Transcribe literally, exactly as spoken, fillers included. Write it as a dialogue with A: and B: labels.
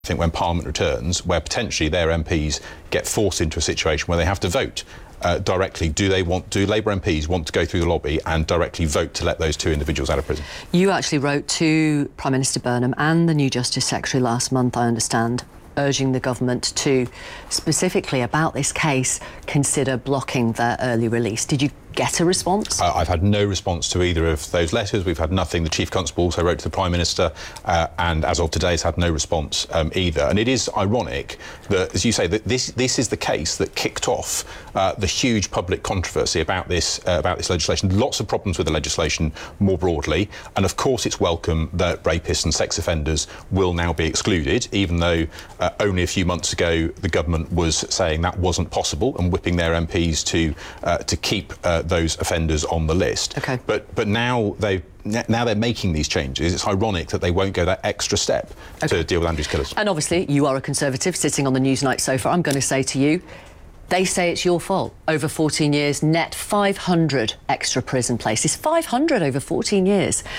A: I think when Parliament returns, where potentially their M Ps get forced into a situation where they have to vote uh, directly. Do they want? Do Labour M Ps want to go through the lobby and directly vote to let those two individuals out of prison?
B: You actually wrote to Prime Minister Burnham and the new Justice Secretary last month, I understand, urging the government to, specifically about this case, consider blocking their early release. Did you get a response?
A: Uh, I've had no response to either of those letters. We've had nothing. The Chief Constable also wrote to the Prime Minister, uh, and as of today has had no response um, either. And it is ironic that, as you say, that this this is the case that kicked off uh, the huge public controversy about this uh, about this legislation. Lots of problems with the legislation more broadly, and of course it's welcome that rapists and sex offenders will now be excluded, even though uh, only a few months ago the government was saying that wasn't possible and whipping their M Ps to uh, to keep uh, those offenders on the list.
B: Okay.
A: But but now they now they're making these changes. It's ironic that they won't go that extra step okay. to deal with Andrew's killers.
B: And obviously, you are a Conservative sitting on the Newsnight sofa. I'm going to say to you, they say it's your fault. Over fourteen years, net five hundred extra prison places. five hundred over fourteen years.